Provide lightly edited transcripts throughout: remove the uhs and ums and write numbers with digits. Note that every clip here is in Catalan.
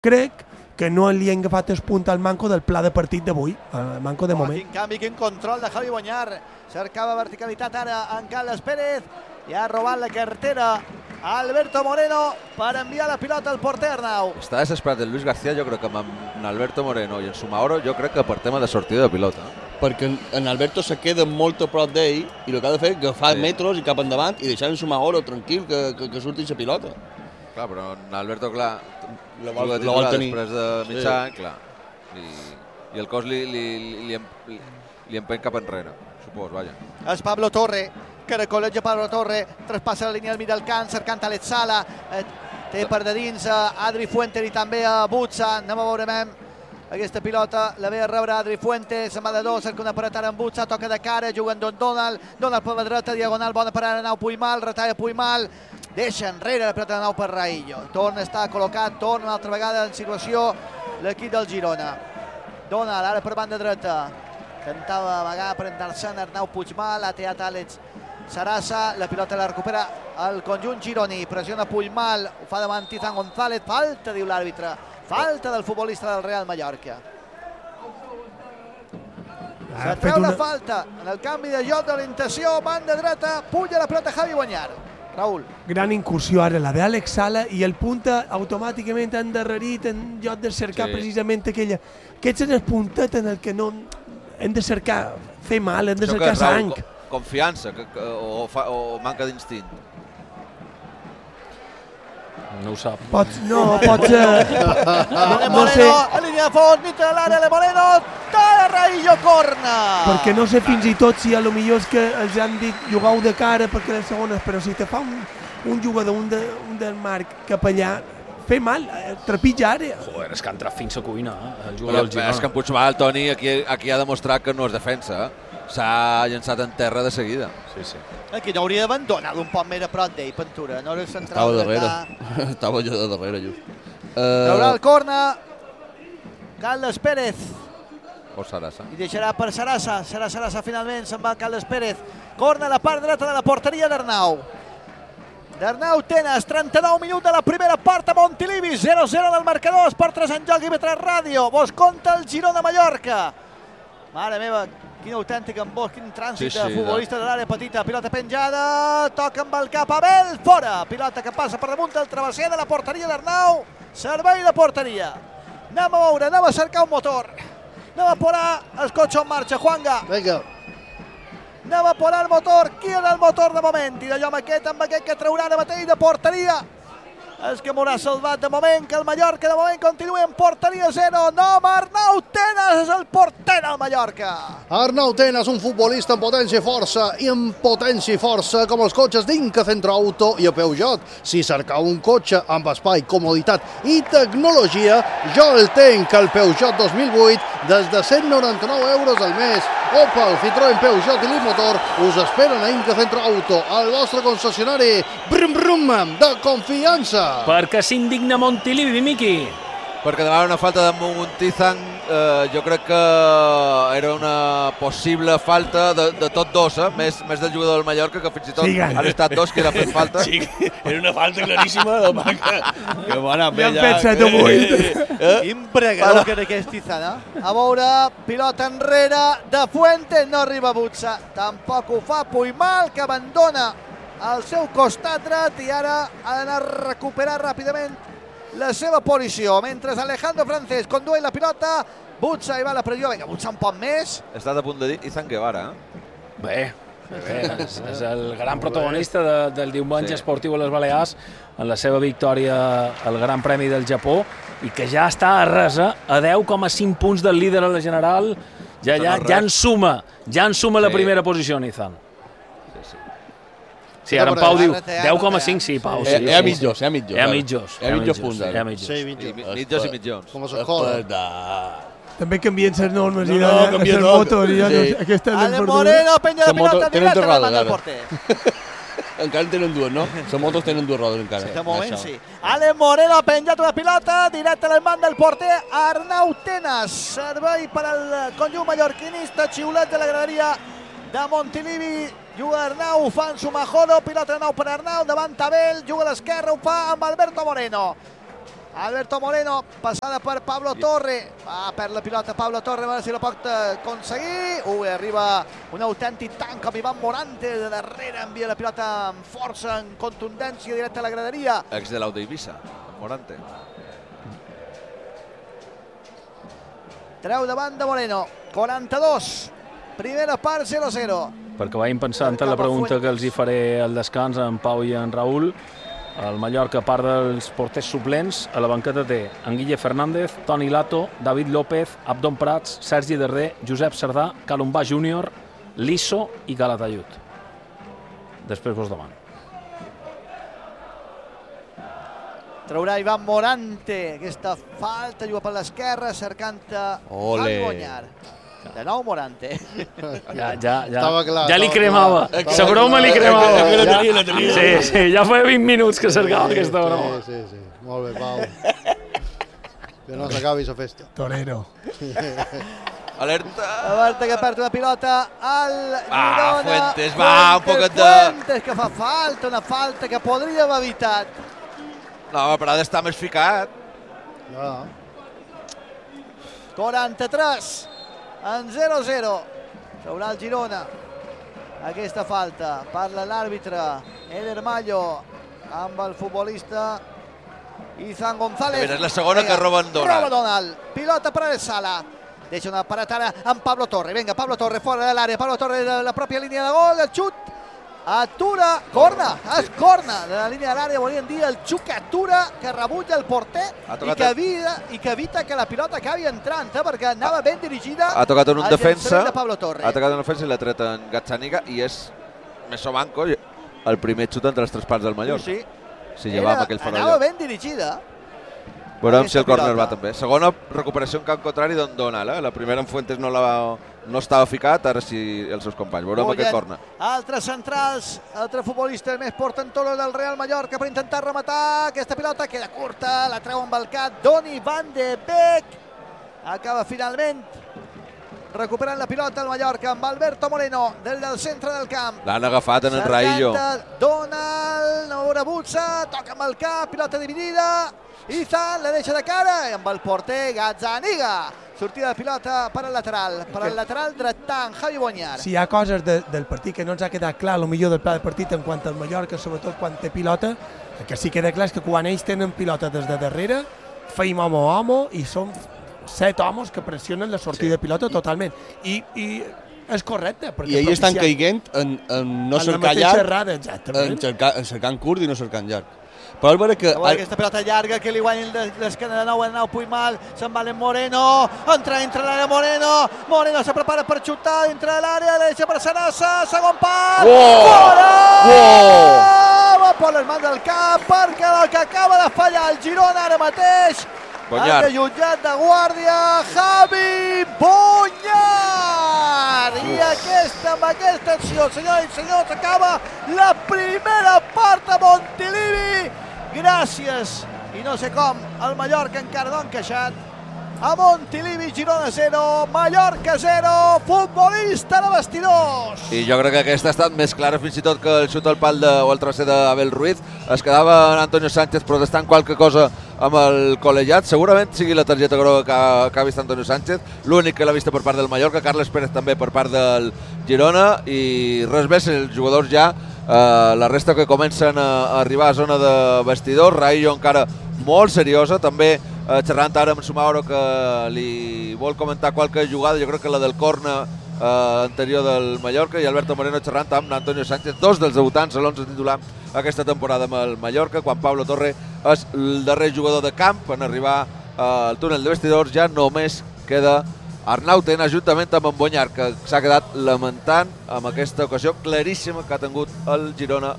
crec que no li han agafat el punt al manco del pla de partit d'avui, al manco de moment. Quin canvi, quin control de Javi Bonyar. Cercava verticalitat ara en Carles Pérez i ha robat la cartera a Alberto Moreno per enviar la pilota al porter Arnau. Està desesperat el Luis García, jo crec que amb Alberto Moreno i en Sumaoro, jo crec que per tema de sortida de pilota. Perquè en Alberto se queda molt a prop d'ell i el que ha de fer és agafar metros i cap endavant i deixar en Sumaoro tranquil que surti la pilota. Clar, però en Alberto, clar, la vol tenir després de mig any, clar, i el cos li empeny cap enrere, supos, vaja. És Pablo Torre, caracoleja Pablo Torre, traspassa la línia al mig del camp, cercant Alex Sala, té per de dins Adri Fuentes i també a Butza. Anem a veure aquesta pilota, la ve a rebre Adri Fuentes, se'n va de dos, cerca una paretada amb Butza, toca de cara, juguen Donald per la dreta, diagonal, bona per Arnau Puigmal, retalla Puigmal, deixa enrere la pilota d'Arnau per Raillo. Torna a estar col·locat, torna una altra vegada en situació l'equip del Girona. Donald, ara per banda dreta, intentava amagar per endreçar Arnau Puigmal, ha teat Àlex Sarasa, la pilota la recupera el conjunt gironí, pressiona Puigmal, ho fa davant Tizan González, falta, diu l'àrbitre, falta del futbolista del Real Mallorca. Se treu la falta en el canvi de joc d'orientació, banda dreta, puja la pilota Javi Bonyar. Raül. Gran incursió ara la d'Àlex Sala i el punta automàticament endarrerit en lloc de cercar precisament aquella. Aquest és el puntet en el que no hem de cercar fer mal, hem de cercar sang. Confiança o manca d'instint? No ho sap. No sé. A línia de fons, mig de l'àrea, Ale Moreno, talla Raillo, corna! Perquè no sé fins i tot si a lo millor és que els han dit jugueu de cara perquè les segones, però si te fa un jugador, un del Marc cap allà, fer mal, trepitja àrea. Joder, és que ha entrat fins a cuina, el jugador del Girona. És que en Puigmal, Toni, aquí ha demostrat que no és defensa, s'ha llançat en terra de seguida. Sí. Aquí no hauria d'abandonar un poc més a prop d'ell, Ventura. No era central. Estava darrere. Estava allò de darrere, just. Traurà el corna Carles Pérez. O Sarasa. I deixarà per Sarasa. Serà Sarasa finalment, se'n va Carles Pérez. Corna a la part dreta de la porteria d'Arnau. D'Arnau Tenas, 39 minuts de la primera part a Montilivi, 0-0 del marcador, Esport 3 en joc i Metre Ràdio. Vos compta el Girona-Mallorca. Mare meva, quin autèntic embòs, quin trànsit de futbolista de l'àrea petita. Pilota penjada, toca amb el cap, Abel, fora. Pilota que passa per damunt del travesser de la porteria d'Arnau. Servei de porteria. Anem a veure, anem a cercar un motor. Anem a posar el cotxe en marxa, Juanga. Vinga. Anem a posar el motor. Qui era el motor de moment? I d'allò amb aquest que traurà ara mateix de porteria. És que m'haurà salvat de moment, que el Mallorca de moment continua en porteria 0. No, Arnau Tenas és el porter del Mallorca. Arnau Tenas, un futbolista amb potència i força, i amb potència i força com els cotxes d'Inca Centro Auto i a Peugeot. Si cercau un cotxe amb espai, comoditat i tecnologia, jo el tenc, el Peugeot 2008, des de 199 euros al mes. Opel, Citroën, Peugeot i Leapmotor us esperen a Inca Centro Auto, el vostre concessionari brum brum de confiança. Perquè s'indigna Montilivi, Miqui. Perquè demà una falta de Montizan, jo crec que era una possible falta de tot dos, més del jugador del Mallorca, que fins i tot han estat dos que era fet falta. Sí, era una falta claríssima de Maca. Que bona pella. Ja hem pensat avui. Impregador que era aquest Tizan, A veure, pilota enrere de Fuentes, no arriba Butza. Tampoc ho fa Puigmal, que abandona al seu costat dret i ara ha d'anar a recuperar ràpidament la seva posició. Mentre Alejandro Francés condueix la pilota, Butza hi va la pressió. Vinga, Butza un poc més. He estat a punt de dir Izan Guevara, Bé, és el gran protagonista del diumenge esportiu a les Balears en la seva victòria al Gran Premi del Japó i que ja està a resa a 10,5 punts del líder a la general. Ja en suma la primera posició, Izan. Sí, ara en Pau diu 10,5, sí, Pau. Hi ha mitjos. Hi ha mitjos punts. Sí, mitjos i mitjons. Com a s'escola. També canvien les normes i el motor. Ale Moreno, penya la pilota directa davant del porter. Encara en tenen dues, no? Les motos tenen dues rodes encara. De moment sí. Ale Moreno ha penjat una pilota directa a les mans del porter Arnau Tenas. Servei per al conjunt mallorquinista, xiulet de la graderia de Montilivi. Juga Arnau, ho fa en Sumajoro, pilota de nou per Arnau, davant Abel, juga a l'esquerra, ho fa amb Alberto Moreno. Alberto Moreno, passada per Pablo Torre, va per la pilota Pablo Torre, a veure si la pot aconseguir. Arriba un autèntic tanc amb Ivan Morante de darrere, envia la pilota amb força, en contundència, directa a la graderia. Ex de l'Au d'Eivissa, Morante. Treu davant de Moreno, 42, primera part 0-0. Perquè vàgim pensant en la pregunta que els hi faré al descans, en Pau i en Raül. El Mallorca, a part dels porters suplents, a la banqueta té en Guille Fernández, Toni Lato, David López, Abdon Prats, Sergi Darder, Josep Sardà, Calombà Júnior, Liso i Calatayud. Després vos demano. Traurà Ivan Morante, aquesta falta, juga per l'esquerra, cercant Javi Bonyar. De nou Morante. Ja li cremava. La broma li cremava. Sí, ja fa 20 minuts que cercava aquesta broma. Sí. Molt bé, Pau. Que no s'acabi la festa. Torero. Alerta que perd una pilota al Girona. Fuentes, un poquet de... Fuentes, que fa falta, una falta que podria haver evitat. No, però ha d'estar més ficat. 43. En 0-0, traurà el Girona aquesta falta, parla l'àrbitre Eder Mayo amb el futbolista Izan González. És la segona que roba en Donald. Roba Donald, pilota per Sala, deixa una paratana amb Pablo Torre, vinga Pablo Torre fora de l'àrea, Pablo Torre de la pròpia línia de gol, el xut, atura, corna, és corna de la línia de l'àrea, volien dir el xut que atura, que rebutja el porter i que evita que la pilota acabi entrant, perquè anava ben dirigida ha tocat en un defensa, de Pablo Torre. Ha tocat en un defensa i l'ha tret en Gazzaniga i és Meso Banco el primer xut entre les tres parts del Mallorca. Sí. Si llevava aquell fora anava ben dirigida. Veurem si el córner va també. Segona recuperació en camp contrari d'on Donald. La primera en Fuentes no estava ficat, ara sí els seus companys. Veurem aquest córner. Altres centrals, altre futbolista més portantolo del Real Mallorca per intentar rematar. Aquesta pilota queda curta, la treu amb el cap Donny van de Beek. Acaba finalment recuperant la pilota el Mallorca amb Alberto Moreno del centre del camp. L'han agafat en el Raillo. Donald, Naura Butza, toca amb el cap, pilota dividida. Izan la deixa de cara amb el porter Gazzaniga. Sortida de pilota per al lateral dretant Javi Bonyar. Si hi ha coses del partit que no ens ha quedat clar, el millor del pla de partit en quant al Mallorca, sobretot quan té pilota, el que sí queda clar és que quan ells tenen pilota des de darrere, feim home a home i són 7 homes que pressionen la sortida de pilota totalment. I és correcte. I ells estan caiguent en no cercar llarg, en cercant curt i no cercant llarg. Però aquesta pilota llarga que li guanya l'esquena de nou Puigmal, se'n va Moreno, entra l'àrea Moreno se prepara per xutar dintre de l'àrea, deixa per Sarasa, segon pas, fora! Va per les mans del camp perquè el que acaba de fallar el Girona ara mateix, el jutjat de guàrdia, Javi Bonyar! I amb aquesta acció, senyors i senyors, acaba la primera part a Montilivi. Gràcies, i no sé com, el Mallorca encara no ha encaixat. A Montilivi, Girona 0, Mallorca 0, futbolista de vestidors. I jo crec que aquesta ha estat més clara fins i tot que el xut al pal o el tracer d'Abel Ruiz. Es quedava en Antonio Sánchez protestant qualque cosa amb el col·legiat. Segurament sigui la targeta groga que ha vist Antonio Sánchez, l'únic que l'ha vista per part del Mallorca, Carles Pérez també per part del Girona, i res més, els jugadors ja, la resta que comencen a arribar a zona de vestidors. Raillo encara molt seriosa, també xerrant ara amb Sumaoro que li vol comentar qualque jugada, jo crec que la del corner anterior del Mallorca, i Alberto Moreno xerrant amb Antonio Sánchez, dos dels debutants a l'11 titular aquesta temporada amb el Mallorca, quan Pablo Torre és el darrer jugador de camp en arribar al túnel de vestidors. Ja només queda Arnau Tena juntament amb en Bonyar, que s'ha quedat lamentant amb aquesta ocasió claríssima que ha tingut el Girona.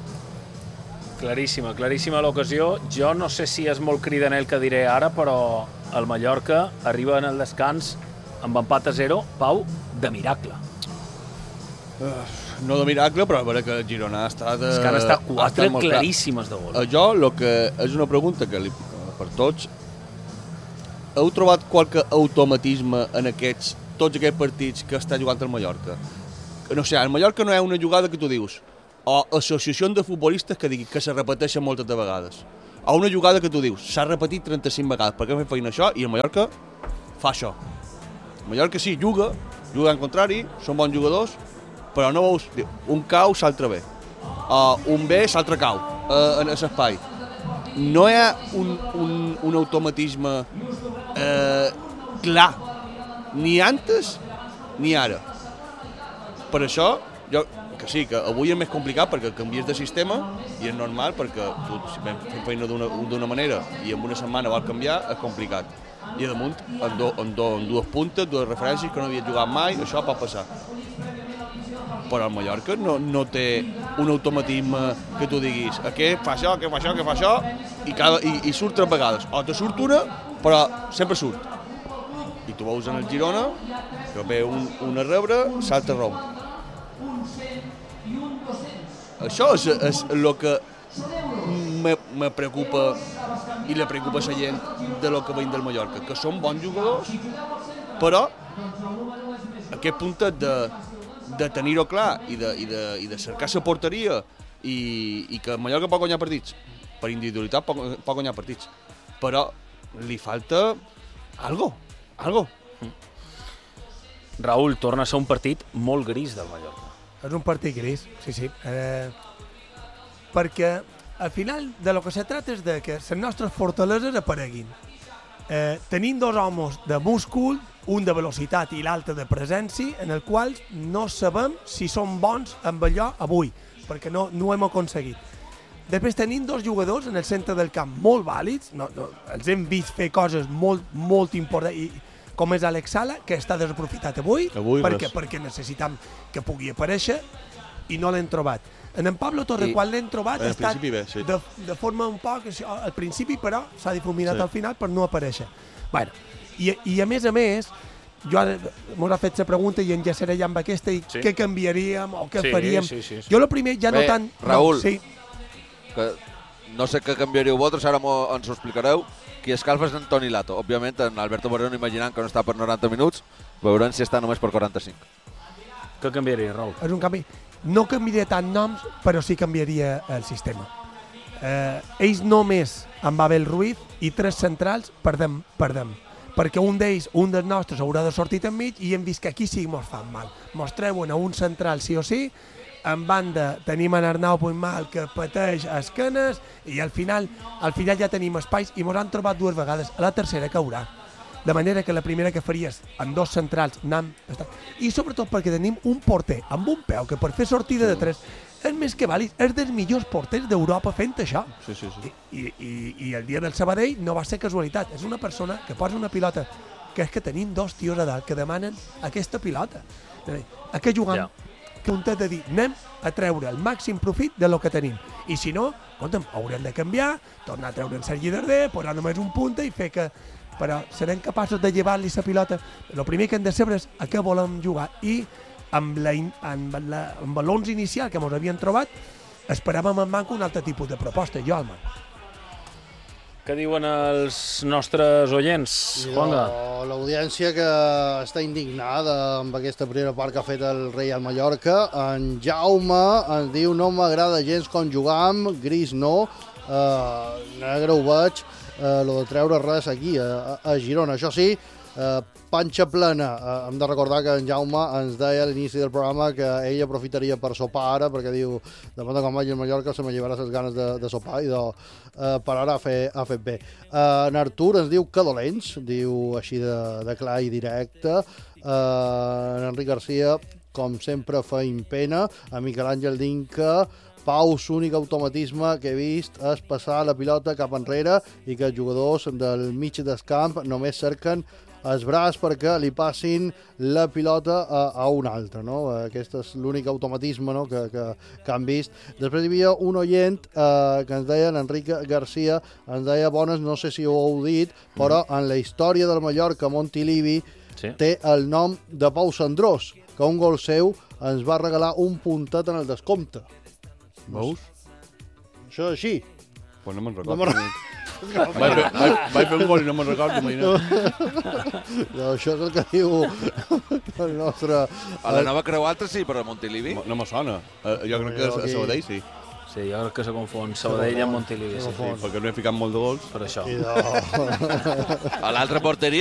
Claríssima l'ocasió. Jo no sé si és molt cridaner el que diré ara, però el Mallorca arriba en el descans amb empat a 0, Pau, de miracle. No de miracle, però a veure que el Girona ha estat... És que han estat 4 claríssimes de gol. Jo, el que és una pregunta que per tots, heu trobat qualque automatisme en tots aquests partits que està jugant el Mallorca? No sé, el Mallorca no hi ha una jugada que tu dius, o associació de futbolistes que digui que se repeteixen moltes de vegades. a una jugada que tu dius, s'ha repetit 35 vegades, per què fem feina això? I el Mallorca fa això. El Mallorca sí, juga en contrari, són bons jugadors, però no veus, un cau, l'altre ve. Un ve, l'altre cau, en l'espai. No hi ha un automatisme clar, ni antes ni ara. Per això, que sí, que avui és més complicat perquè canvies de sistema i és normal perquè tu, si fem feina d'una manera i en una setmana vol canviar, és complicat. I damunt, en dues puntes, dues referències que no havia jugat mai, això pot passar. Però el Mallorca no té un automatisme que tu diguis aquest fa això, aquest fa això, i surt 3 vegades. O te surt una, però sempre surt. I tu veus en el Girona, que ve un a rebre, l'altre romp. Això és el que me preocupa i le preocupa a la gent de lo que veiem del Mallorca, que són bons jugadors, però aquest punt de tenir-ho clar i de cercar la porteria i que el Mallorca pot guanyar partits, per individualitat pot guanyar partits, però li falta algo. Raül, torna a ser un partit molt gris del Mallorca. És un partit gris, sí. Perquè al final de lo que se trata és de que les nostres fortaleses apareguin. Tenim 2 homes de múscul, un de velocitat i l'altre de presència, en el qual no sabem si són bons amb allò avui, perquè no ho hem aconseguit. Després tenim 2 jugadors en el centre del camp molt vàlids, els hem vist fer coses molt importants, com és Alex Sala, que està desaprofitat avui perquè necessitam que pugui aparèixer i no l'hem trobat. En Pablo Torre, quan l'hem trobat, ha estat de forma un poc, al principi, però s'ha difuminat al final per no aparèixer. Bueno, i a més, jo ara m'ho ha fet la pregunta i enllaçaré ja amb aquesta i què canviaríem o què faríem. Jo el primer ja no tant... Raül, que no sé què canviaríeu vosaltres, ara ens ho explicareu. Qui escalfa és en Toni Lato. Òbviament, en Alberto Moreno, imaginant que no està per 90 minuts, veurem si està només per 45. Què canviaria, Raül? És un canvi. No canviaria tant noms, però sí canviaria el sistema. Ells només amb Abel Ruiz i 3 centrals perdem. Perquè un dels nostres haurà de sortir enmig i hem vist que aquí sí mos fan mal. Mos treuen a un central sí o sí, en banda tenim en Arnau Puigmal que pateix a esquenes i al final ja tenim espais i mos han trobat 2 vegades, a la tercera caurà. De manera que la primera que faries amb 2 centrals i sobretot perquè tenim un porter amb un peu que per fer sortida de 3 és més que vàlid, és dels millors porters d'Europa fent això. Sí. I el dia del Sabadell no va ser casualitat, és una persona que posa una pilota, que és que tenim 2 tios a dalt que demanen aquesta pilota. A què jugam? Que un de dir, anem a treure el màxim profit de lo que tenim. I si no, escolta'm, haurem de canviar, tornar a treure en Sergi Darder, posar només un punta i fer que... Però serem capaços de llevar-li la pilota. El primer que hem de saber és a què volem jugar. I amb l'11 inicial que ens havien trobat, esperàvem en manca un altre tipus de proposta. Jolman. Què diuen els nostres oients, Juanga? L'audiència que està indignada amb aquesta primera part que ha fet el Real Mallorca. En Jaume ens diu: no m'agrada gens com jugam, gris no, negre ho veig, lo de treure res aquí a Girona. Això sí, panxa plena. Hem de recordar que en Jaume ens deia a l'inici del programa que ell aprofitaria per sopar ara, perquè diu, demà de quan vagi a Mallorca se me llevarà les ganes de sopar, i per ara ha fet bé. En Artur ens diu que dolents, diu així de clar i directe. En Enric Garcia, com sempre, feim pena. A Miquel Àngel Dinca, Pau, l'únic automatisme que he vist és passar la pilota cap enrere i que els jugadors del mig del camp només cerquen els braç perquè li passin la pilota a un altre, no? Aquest és l'únic automatisme, no? que han vist. Després hi havia un oient que ens deia, Enric Garcia, ens deia: bones, no sé si ho heu dit, però en la història del Mallorca, Montilivi té el nom de Pau Sandrós, que un gol seu ens va regalar un puntet en el descompte. Veus? Això és així. Pues no me'n recordo. Vaig fer un gol i no me'n recordo. Això és el que diu el nostre... A la Nova Creu Alta sí, però a Montilivi? No me sona. Jo crec que a Sabadell sí. Sí, jo crec que se confon Sabadell amb Montilivi. Sí, perquè no he ficat molt de gols. Per això. A l'altra porteria